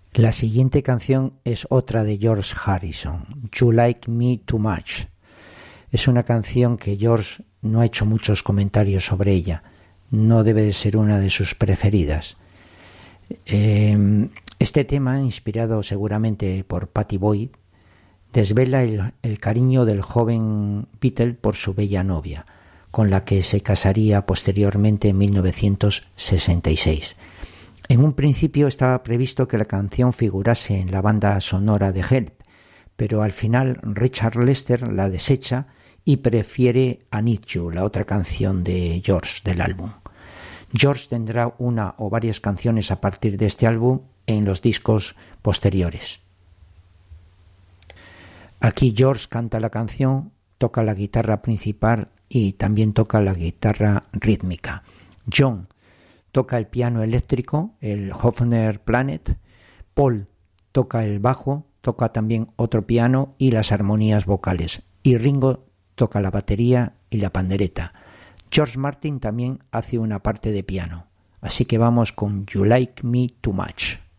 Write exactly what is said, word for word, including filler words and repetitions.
La siguiente canción es otra de George Harrison, You Like Me Too Much. Es una canción que George no ha hecho muchos comentarios sobre ella. No debe de ser una de sus preferidas. Eh, este tema, inspirado seguramente por Pattie Boyd, desvela el, el cariño del joven Beatle por su bella novia, con la que se casaría posteriormente en mil novecientos sesenta y seis. En un principio estaba previsto que la canción figurase en la banda sonora de Help, pero al final Richard Lester la desecha y prefiere I Need You, la otra canción de George del álbum. George tendrá una o varias canciones a partir de este álbum en los discos posteriores. Aquí George canta la canción, toca la guitarra principal y también toca la guitarra rítmica. John toca el piano eléctrico, el Hofner Planet. Paul toca el bajo, toca también otro piano y las armonías vocales. Y Ringo toca la batería y la pandereta. George Martin también hace una parte de piano. Así que vamos con You Like Me Too Much.